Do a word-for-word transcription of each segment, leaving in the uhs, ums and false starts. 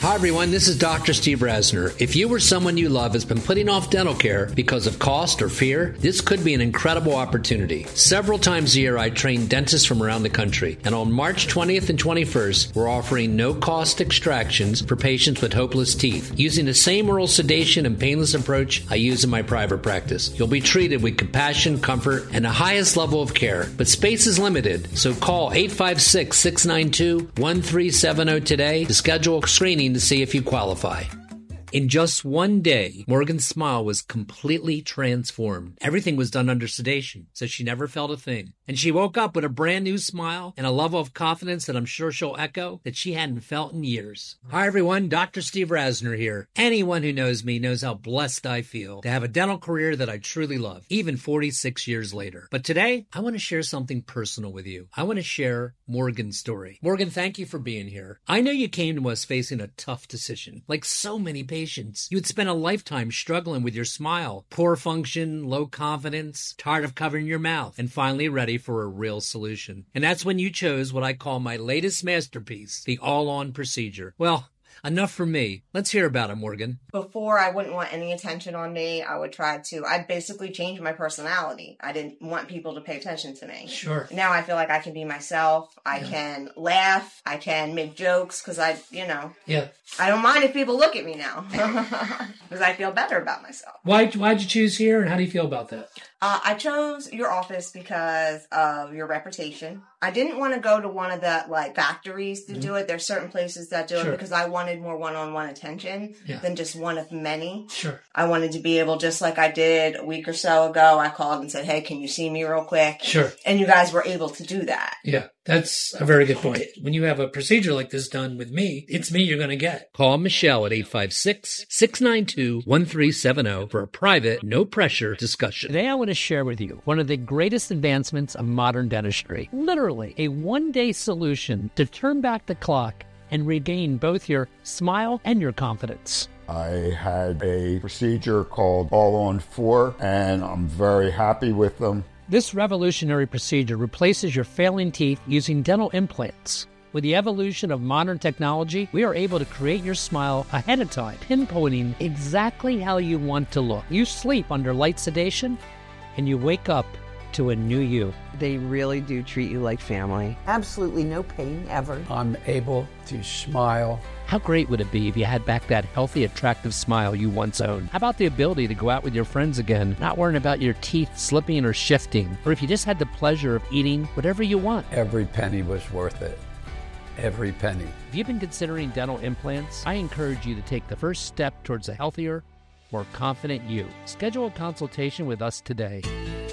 Hi, everyone. This is Doctor Steve Rasner. If you or someone you love has been putting off dental care because of cost or fear, this could be an incredible opportunity. Several times a year, I train dentists from around the country, and on March twentieth and twenty-first, we're offering no-cost extractions for patients with hopeless teeth, using the same oral sedation and painless approach I use in my private practice. You'll be treated with compassion, comfort, and the highest level of care, but space is limited, so call eight five six, six nine two, one three seven zero today to schedule a screening to see if you qualify. In just one day, Morgan's smile was completely transformed. Everything was done under sedation, so she never felt a thing. And she woke up with a brand new smile and a level of confidence that I'm sure she'll echo that she hadn't felt in years. Hi, everyone. Doctor Steve Rasner here. Anyone who knows me knows how blessed I feel to have a dental career that I truly love, even forty-six years later. But today, I want to share something personal with you. I want to share Morgan's story. Morgan, thank you for being here. I know you came to us facing a tough decision, like so many patients. You had spent a lifetime struggling with your smile, poor function, low confidence, tired of covering your mouth, and finally ready for a real solution. And that's when you chose what I call my latest masterpiece, the all-on procedure. Well, enough for me. Let's hear about it, Morgan. Before, I wouldn't want any attention on me. I would try to, I'd basically change my personality. I didn't want people to pay attention to me. Sure. Now I feel like I can be myself. I yeah. can laugh. I can make jokes because I, you know. Yeah. I don't mind if people look at me now because I feel better about myself. Why, why'd you choose here and how do you feel about that? Uh, I chose your office because of your reputation. I didn't want to go to one of the like factories to mm-hmm. do it. There's certain places that do sure. it because I wanted more one-on-one attention yeah. than just one of many. Sure. I wanted to be able, just like I did a week or so ago, I called and said, hey, can you see me real quick? Sure. And you guys were able to do that. Yeah, that's a very good point. When you have a procedure like this done with me, it's me you're going to get. Call Michelle at eight five six, six nine two, one three seven zero for a private, no-pressure discussion. Today I want to share with you one of the greatest advancements of modern dentistry. Literally, a one-day solution to turn back the clock and regain both your smile and your confidence. I had a procedure called All on four, and I'm very happy with them. This revolutionary procedure replaces your failing teeth using dental implants. With the evolution of modern technology, we are able to create your smile ahead of time, pinpointing exactly how you want to look. You sleep under light sedation, and you wake up to a new you. They really do treat you like family. Absolutely no pain ever. I'm able to smile. How great would it be if you had back that healthy, attractive smile you once owned? How about the ability to go out with your friends again, not worrying about your teeth slipping or shifting? Or if you just had the pleasure of eating whatever you want? Every penny was worth it. Every penny. If you've been considering dental implants, I encourage you to take the first step towards a healthier, more confident you. Schedule a consultation with us today.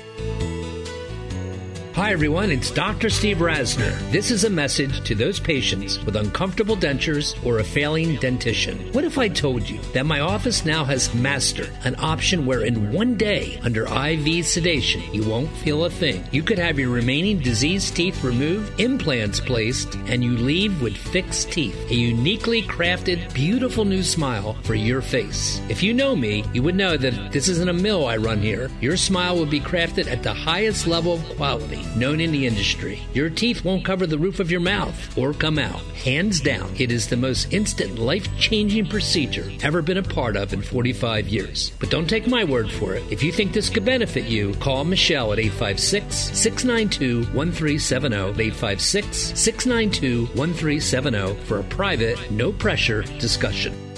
Hi, everyone. It's Doctor Steve Rasner. This is a message to those patients with uncomfortable dentures or a failing dentition. What if I told you that my office now has Master, an option where in one day, under I V sedation, you won't feel a thing. You could have your remaining diseased teeth removed, implants placed, and you leave with fixed teeth. A uniquely crafted, beautiful new smile for your face. If you know me, you would know that this isn't a mill I run here. Your smile will be crafted at the highest level of quality known in the industry. Your teeth won't cover the roof of your mouth or come out. Hands down, it is the most instant, life-changing procedure ever been a part of in forty-five years. But don't take my word for it. If you think this could benefit you, call Michelle at eight five six, six nine two, one three seven zero, eight five six, six nine two, one three seven zero for a private, no-pressure discussion.